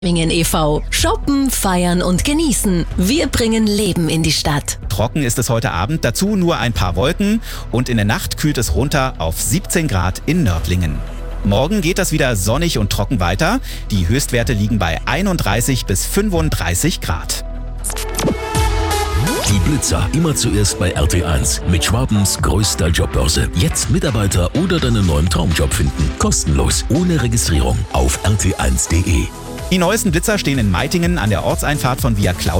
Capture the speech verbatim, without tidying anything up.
Mingen e V Shoppen, feiern und genießen. Wir bringen Leben in die Stadt. Trocken ist es heute Abend, dazu nur ein paar Wolken und in der Nacht kühlt es runter auf siebzehn Grad in Nördlingen. Morgen geht das wieder sonnig und trocken weiter. Die Höchstwerte liegen bei einunddreißig bis fünfunddreißig Grad. Die Blitzer immer zuerst bei R T eins mit Schwabens größter Jobbörse. Jetzt Mitarbeiter oder deinen neuen Traumjob finden. Kostenlos, ohne Registrierung auf r t eins punkt d e. Die neuesten Blitzer stehen in Meitingen an der Ortseinfahrt von Via Claudia.